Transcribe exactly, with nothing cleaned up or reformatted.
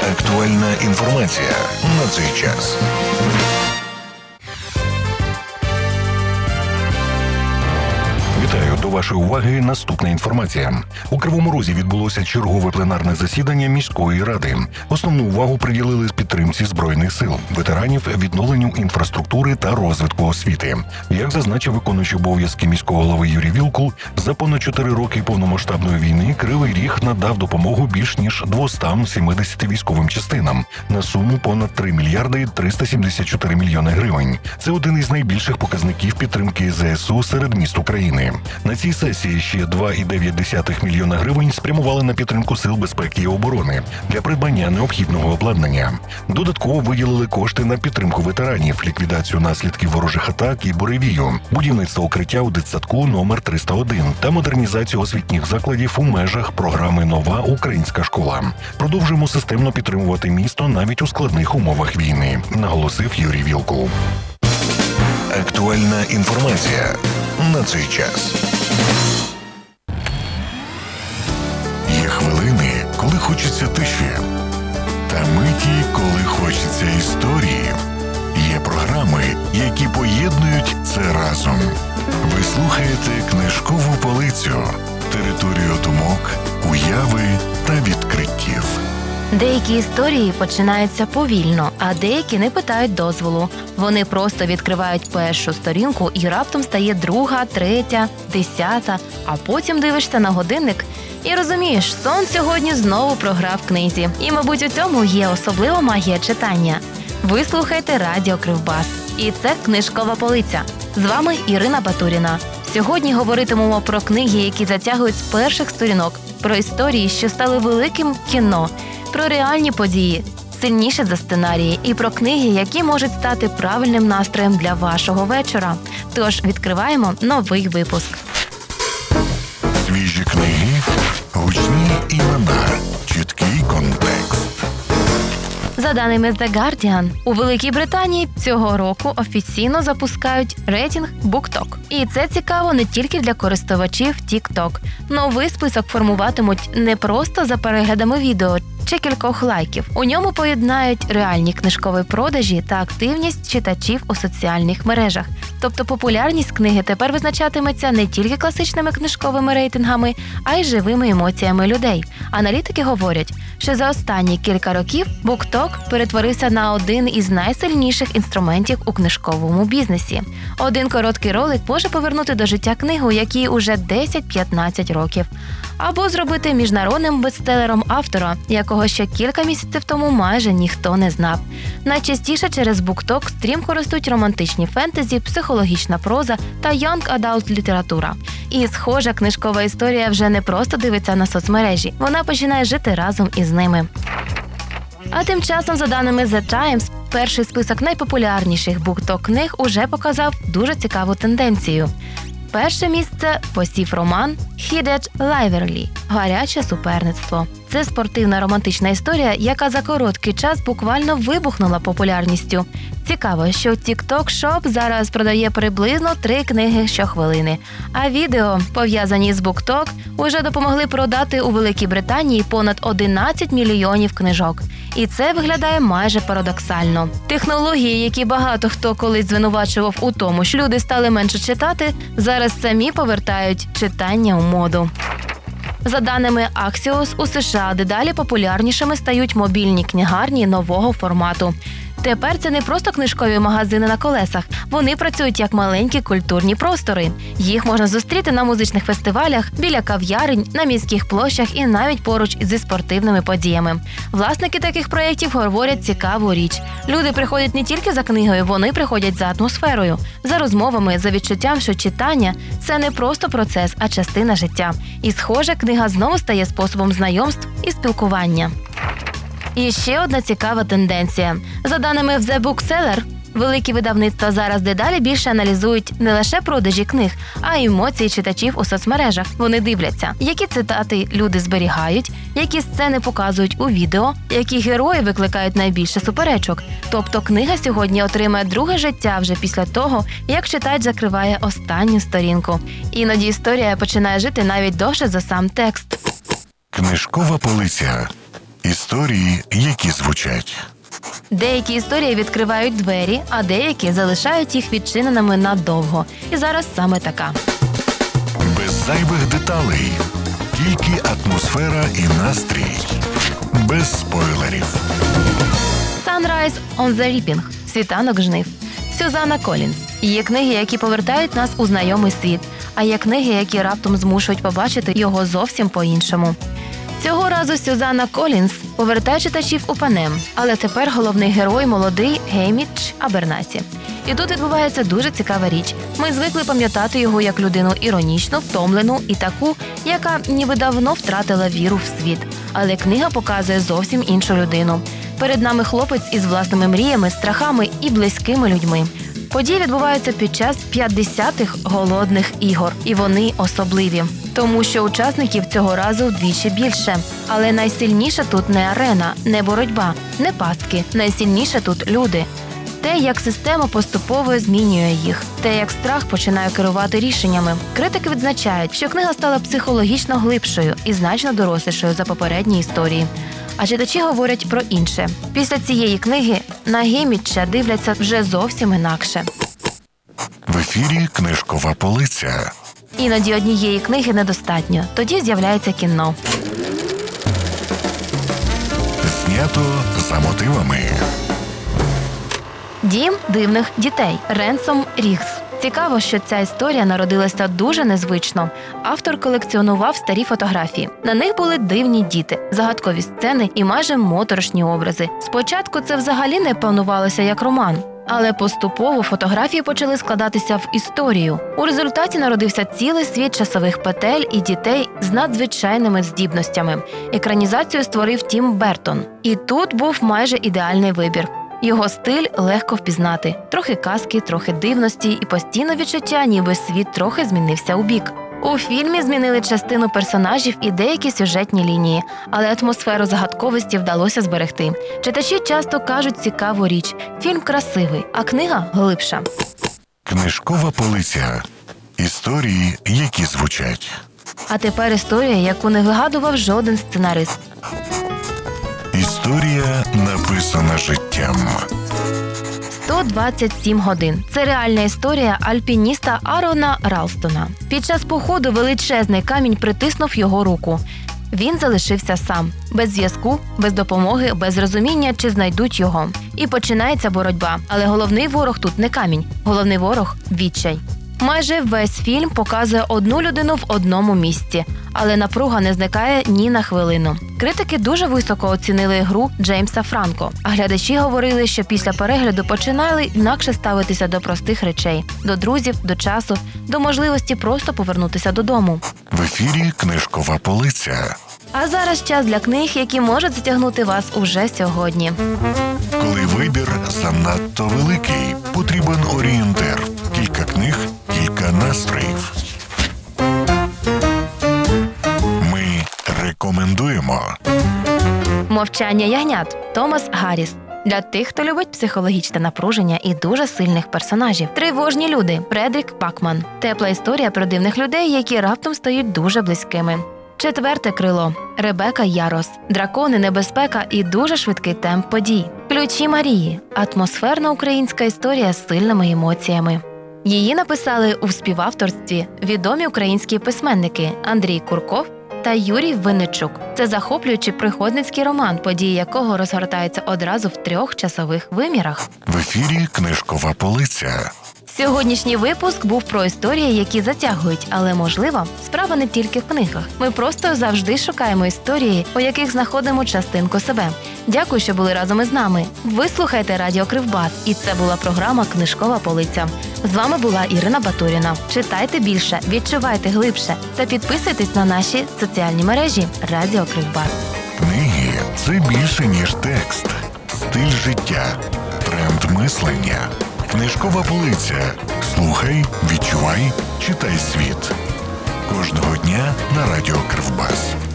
Актуальна інформація на цей час. Вітаю, до вашої уваги наступна інформація. У Кривому Розі відбулося чергове пленарне засідання міської ради. Основну увагу приділили підтримці Збройних сил, ветеранів, відновленню інфраструктури та розвитку освіти. Як зазначив виконуючий обов'язки міського голови Юрій Вілкул, за понад чотири роки повномасштабної війни Кривий Ріг надав допомогу більш ніж двістам сімдесяти військовим частинам на суму понад три мільярди триста сімдесят чотири мільйони гривень. Це один із найбільших показників підтримки ЗСУ серед міст України. На цій сесії ще два цілих дев'ять десятих мільйона гривень спрямували на підтримку сил безпеки і оборони для придбання необхідного обладнання. Додатково виділили кошти на підтримку ветеранів, ліквідацію наслідків ворожих атак і буревію, будівництво укриття у дитсадку номер триста один та модернізацію освітніх закладів у межах програми «Нова українська школа». Продовжуємо системно підтримувати місто навіть у складних умовах війни, наголосив Юрій Вілкул. Актуальна інформація на цей час. Є хвилини, коли хочеться тиші, та миті, коли хочеться історії. Є програми, які поєднують це разом. Ви слухаєте «Книжкову полицю», територію думок, уяви та відкриттів. Деякі історії починаються повільно, а деякі не питають дозволу. Вони просто відкривають першу сторінку і раптом стає друга, третя, десята, а потім дивишся на годинник і розумієш, сон сьогодні знову програв книзі. І, мабуть, у цьому є особлива магія читання. Ви слухаєте Радіо Кривбас. І це «Книжкова полиця». З вами Ірина Батуріна. Сьогодні говоритимемо про книги, які затягують з перших сторінок, про історії, що стали великим кіно, про реальні події, сильніше за сценарії, і про книги, які можуть стати правильним настроєм для вашого вечора. Тож відкриваємо новий випуск. Свіжі книги, гучні імена, чіткий контекст. За даними The Guardian, у Великій Британії цього року офіційно запускають рейтинг BookTok. І це цікаво не тільки для користувачів TikTok. Новий список формуватимуть не просто за переглядами відео чи кількох лайків. У ньому поєднають реальні книжкові продажі та активність читачів у соціальних мережах. Тобто популярність книги тепер визначатиметься не тільки класичними книжковими рейтингами, а й живими емоціями людей. Аналітики говорять, що за останні кілька років BookTok перетворився на один із найсильніших інструментів у книжковому бізнесі. Один короткий ролик може повернути до життя книгу, якій уже десять-п'ятнадцять років. Або зробити міжнародним бестселером автора, якого ще кілька місяців тому майже ніхто не знав. Найчастіше через BookTok стрімко ростуть романтичні фентезі, психологічна проза та young adult література. І схожа книжкова історія вже не просто дивиться на соцмережі, вона починає жити разом із ними. А тим часом, за даними The Times, перший список найпопулярніших BookTok книг уже показав дуже цікаву тенденцію. Перше місце посів роман «Heated Rivalry» – «Гаряче суперництво». Це спортивна романтична історія, яка за короткий час буквально вибухнула популярністю. Цікаво, що TikTok Shop зараз продає приблизно три книги щохвилини. А відео, пов'язані з BookTok, уже допомогли продати у Великій Британії понад одинадцять мільйонів книжок. І це виглядає майже парадоксально. Технології, які багато хто колись звинувачував у тому, що люди стали менше читати, зараз самі повертають читання у моду. За даними Axios, у США дедалі популярнішими стають мобільні книгарні нового формату. Тепер це не просто книжкові магазини на колесах. Вони працюють як маленькі культурні простори. Їх можна зустріти на музичних фестивалях, біля кав'ярень, на міських площах і навіть поруч зі спортивними подіями. Власники таких проєктів говорять цікаву річ. Люди приходять не тільки за книгою, вони приходять за атмосферою, за розмовами, за відчуттям, що читання – це не просто процес, а частина життя. І, схоже, книга знову стає способом знайомств і спілкування. І ще одна цікава тенденція. За даними The Bookseller, великі видавництва зараз дедалі більше аналізують не лише продажі книг, а й емоції читачів у соцмережах. Вони дивляться, які цитати люди зберігають, які сцени показують у відео, які герої викликають найбільше суперечок. Тобто книга сьогодні отримає друге життя вже після того, як читач закриває останню сторінку. Іноді історія починає жити навіть довше за сам текст. Книжкова полиця. Із Історії, які звучать. Деякі історії відкривають двері, а деякі залишають їх відчиненими надовго. І зараз саме така. Без зайвих деталей. Тільки атмосфера і настрій. Без спойлерів. Sunrise on the Reaping. Світанок жнив. Сюзанна Колінс. Є книги, які повертають нас у знайомий світ, а є книги, які раптом змушують побачити його зовсім по-іншому. Цього разу Сюзанна Колінс повертає читачів у Панем, але тепер головний герой – молодий Геймідж Абернасі. І тут відбувається дуже цікава річ. Ми звикли пам'ятати його як людину іронічну, втомлену і таку, яка ніби давно втратила віру в світ. Але книга показує зовсім іншу людину. Перед нами хлопець із власними мріями, страхами і близькими людьми. Події відбуваються під час п'ятдесятих голодних ігор, і вони особливі. Тому що учасників цього разу вдвічі більше. Але найсильніше тут не арена, не боротьба, не пастки. Найсильніше тут люди. Те, як система поступово змінює їх. Те, як страх починає керувати рішеннями. Критики відзначають, що книга стала психологічно глибшою і значно дорослішою за попередні історії. А читачі говорять про інше. Після цієї книги на Гейміджа дивляться вже зовсім інакше. В ефірі книжкова полиця. Іноді однієї книги недостатньо. Тоді з'являється кіно. Знято за мотивами. Дім дивних дітей. Ренсом Рігс. Цікаво, що ця історія народилася дуже незвично. Автор колекціонував старі фотографії. На них були дивні діти, загадкові сцени і майже моторошні образи. Спочатку це взагалі не планувалося як роман. Але поступово фотографії почали складатися в історію. У результаті народився цілий світ часових петель і дітей з надзвичайними здібностями. Екранізацію створив Тім Бертон. І тут був майже ідеальний вибір. Його стиль легко впізнати. Трохи казки, трохи дивності і постійно відчуття, ніби світ трохи змінився у бік. У фільмі змінили частину персонажів і деякі сюжетні лінії, але атмосферу загадковості вдалося зберегти. Читачі часто кажуть цікаву річ – фільм красивий, а книга глибша. Книжкова полиця. Історії, які звучать. А тепер історія, яку не вигадував жоден сценарист. Історія, написана життям. сто двадцять сім годин. Це реальна історія альпініста Арона Ралстона. Під час походу величезний камінь притиснув його руку. Він залишився сам. Без зв'язку, без допомоги, без розуміння, чи знайдуть його. І починається боротьба. Але головний ворог тут не камінь. Головний ворог – відчай. Майже весь фільм показує одну людину в одному місці, але напруга не зникає ні на хвилину. Критики дуже високо оцінили гру Джеймса Франко, а глядачі говорили, що після перегляду починали інакше ставитися до простих речей – до друзів, до часу, до можливості просто повернутися додому. В ефірі книжкова полиця. А зараз час для книг, які можуть затягнути вас уже сьогодні. Коли вибір занадто великий, потрібен орієнтир. Кілька книг, кілька настроїв. Ми рекомендуємо. «Мовчання ягнят» Томас Гарріс. Для тих, хто любить психологічне напруження і дуже сильних персонажів. «Тривожні люди» Фредрік Бакман. Тепла історія про дивних людей, які раптом стають дуже близькими. «Четверте крило» Ребека Ярос. Дракони, небезпека і дуже швидкий темп подій. «Ключі Марії» атмосферна українська історія з сильними емоціями. Її написали у співавторстві відомі українські письменники Андрій Курков та Юрій Винничук. Це захоплюючий пригодницький роман, події якого розгортаються одразу в трьох часових вимірах. В ефірі книжкова полиця. Сьогоднішній випуск був про історії, які затягують, але, можливо, справа не тільки в книгах. Ми просто завжди шукаємо історії, у яких знаходимо частинку себе. Дякую, що були разом із нами. Ви слухаєте Радіо Кривбас, і це була програма «Книжкова полиця». З вами була Ірина Батуріна. Читайте більше, відчувайте глибше та підписуйтесь на наші соціальні мережі Радіо Кривбас. Книги – це більше, ніж текст. Стиль життя. Тренд мислення. Книжкова полиця. Слухай, відчувай, читай світ. Кожного дня на Радіо Кривбас.